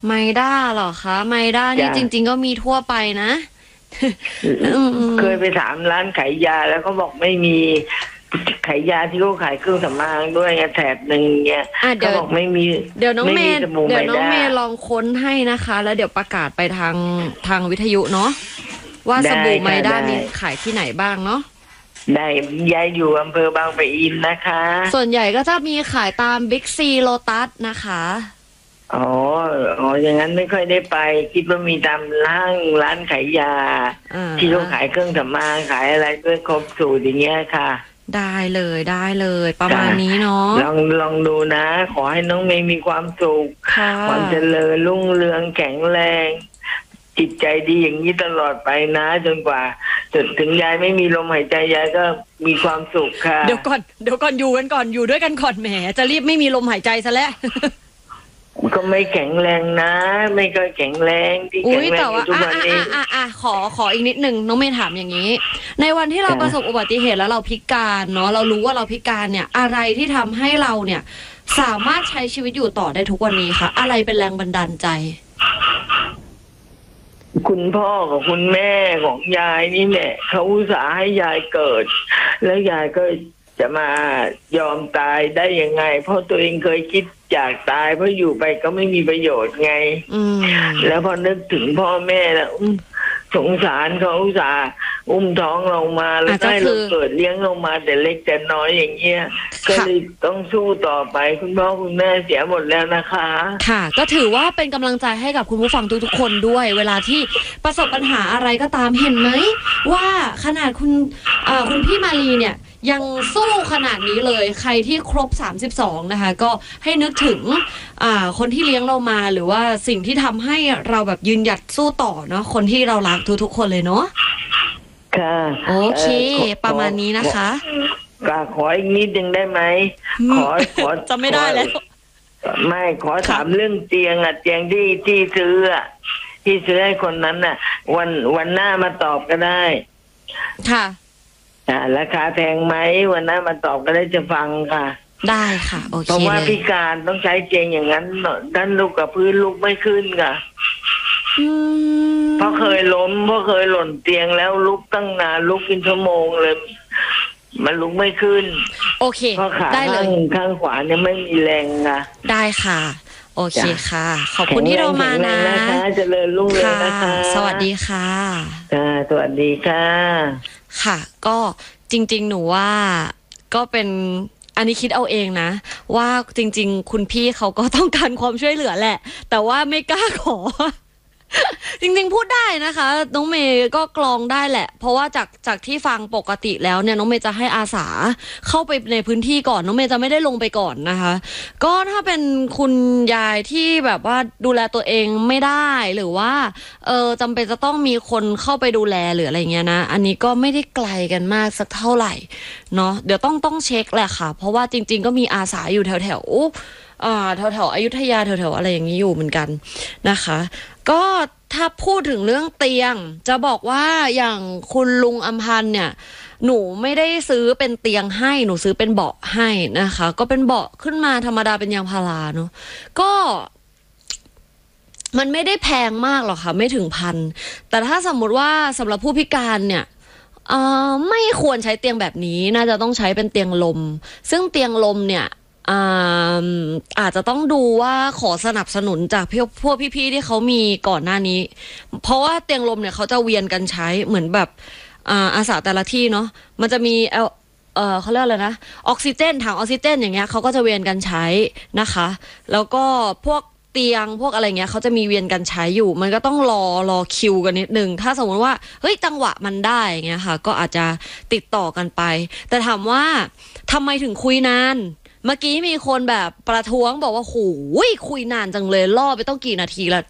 ไมด้าเหรอคะไมด้านี่จ้ะจริงๆก็มีทั่วไปนะเคยไปถามร้านขายยาแล้วเขาบอกไม่มีขายยาที่เขาขายเครื่องสำอางด้วยไงแถบหนึ่งเนี่ยเดี๋ยวเขาบอกไม่มีเดี๋ยวน้องไม่เมย์มีสบู่ไมเดี๋ยวน้องด้าเมย์ลองค้นให้นะคะ แล้วเดี๋ยวประกาศไปทางวิทยุเนาะว่าสได้บู่ไมด้าค่ะได้มีขายที่ไหนบ้างเนาะได้ยายอยู่อำเภอบางปะอินนะคะส่วนใหญ่ก็จะมีขายตามบิ๊กซีโลตัสนะคะอ๋ออย่างนั้นไม่ค่อยได้ไปคิดว่ามีตามร้านขายยาที่เขาขายเครื่องสำอางขายอะไรด้วยครบสูตรอย่างเงี้ยค่ะได้เลยได้เลยประมาณนี้เนาะลองดูนะขอให้น้องเมย์มีความสุขค่ะความเจริญรุ่งเรืองแข็งแรงจิตใจดีอย่างนี้ตลอดไปนะจนกว่าจนถึงยายไม่มีลมหายใจยายก็มีความสุขค่ะเดี๋ยวก่อนอยู่กันก่อนอยู่ด้วยกันก่อนแหมจะรีบไม่มีลมหายใจซะแล้วก็ไม่แข็งแรงนะไม่ก็แข็งแรงที่แข็งแรงอยู่ทุกวันนี้ขออีกนิดหนึ่งน้องเมย์ถามอย่างนี้ในวันที่เราประสบอุบัติเหตุแล้วเราพิการเนาะเรารู้ว่าเราพิการเนี่ยอะไรที่ทำให้เราเนี่ยสามารถใช้ชีวิตอยู่ต่อได้ทุกวันนี้คะอะไรเป็นแรงบันดาลใจคุณพ่อกับคุณแม่ของยายนี่แหละเขาอุตส่าห์ให้ยายเกิดแล้วยายก็จะมายอมตายได้ยังไงเพราะตัวเองเคยคิดอยากตายเพราะอยู่ไปก็ไม่มีประโยชน์ไงแล้วพอนึกถึงพ่อแม่แล้วสงสารเขาอุตส่าห์อุ้มท้องเรามาแล้วได้เราเกิดเลี้ยงเรามาแต่เล็กแต่น้อยอย่างเงี้ยก็เลยต้องสู้ต่อไปคุณพ่อคุณแม่เสียหมดแล้วนะคะค่ะก็ถือว่าเป็นกำลังใจให้กับคุณผู้ฟังทุกๆคนด้วยเวลาที่ประสบปัญหาอะไรก็ตามเห็นไหมว่าขนาดคุณพี่มาลีเนี่ยยังสู้ขนาดนี้เลยใครที่ครบ32นะคะก็ให้นึกถึงคนที่เลี้ยงเรามาหรือว่าสิ่งที่ทำให้เราแบบยืนหยัดสู้ต่อเนาะคนที่เรารักทุกๆคนเลยเนาะค่ะโอเคประมาณนี้นะคะขออีกนิดนึงได้ไหมขอจะไม่ได้แล้วไม่ขอถามเรื่องเตียงเตียงที่ซื้อที่ซื้อให้คนนั้นวันหน้ามาตอบก็ได้ค่ะราคาแพงไหมวันหน้ามาตอบก็ได้จะฟังค่ะได้ค่ะโอเคเพราะว่าพิการต้องใช้เตียงอย่างนั้นด้านลูกกับพื้นลูกไม่ขึ้นค่ะเพราะเคยล้มเพราะเคยหล่นเตียงแล้วลุกตั้งนานลุกเป็นชั่วโมงเลยมันลุกไม่ขึ้นโอเคเพราะขาข้างขวาเนี่ยไม่มีแรงค่ะได้ค่ะโอเคค่ะขอบคุณที่เรามานะเจริญรุ่งเรืองนะคะสวัสดีค่ะสวัสดีค่ะค่ะก็จริงๆหนูว่าก็เป็นอันนี้คิดเอาเองนะว่าจริงๆคุณพี่เขาก็ต้องการความช่วยเหลือแหละแต่ว่าไม่กล้าขอ จริงๆพูดได้นะคะน้องเมย์ก็กลองได้แหละเพราะว่าจากที่ฟังปกติแล้วเนี่ยน้องเมย์จะให้อาสาเข้าไปในพื้นที่ก่อนน้องเมย์จะไม่ได้ลงไปก่อนนะคะก็ถ้าเป็นคุณยายที่แบบว่าดูแลตัวเองไม่ได้หรือว่าจำเป็นจะต้องมีคนเข้าไปดูแลหรืออะไรเงี้ยนะอันนี้ก็ไม่ได้ไกลกันมากสักเท่าไหร่เนาะเดี๋ยวต้องเช็คแหละค่ะเพราะว่าจริงๆก็มีอาสาอยู่แถวแถวอยุธยาแถวอะไรอย่างนี้อยู่เหมือนกันนะคะก็ถ้าพูดถึงเรื่องเตียงจะบอกว่าอย่างคุณลุงอำพันธ์เนี่ยหนูไม่ได้ซื้อเป็นเตียงให้หนูซื้อเป็นเบาะให้นะคะก็เป็นเบาะขึ้นมาธรรมดาเป็นยางพาราเนาะก็มันไม่ได้แพงมากหรอกค่ะไม่ถึงพันแต่ถ้าสมมุติว่าสำหรับผู้พิการเนี่ยไม่ควรใช้เตียงแบบนี้น่าจะต้องใช้เป็นเตียงลมซึ่งเตียงลมเนี่ยอาจจะต้องดูว่าขอสนับสนุนจากพวกพี่ๆที่เขามีก่อนหน้านี้เพราะว่าเตียงลมเนี่ยเขาจะเวียนกันใช้เหมือนแบบอาสาแต่ละที่เนาะมันจะมีเขาเรียกอะไรนะออกซิเจนถังออกซิเจนอย่างเงี้ยเขาก็จะเวียนกันใช้นะคะแล้วก็พวกเตียงพวกอะไรเงี้ยเขาจะมีเวียนกันใช้อยู่มันก็ต้องรอคิวกันนิดนึงถ้าสมมติว่าเฮ้ยจังหวะมันได้อย่างเงี้ยค่ะก็อาจจะติดต่อกันไปแต่ถามว่าทำไมถึงคุยนานเมื่อกี้มีคนแบบประท้วงบอกว่าโหคุยนานจังเลยล่อไปต้องกี่นาทีละ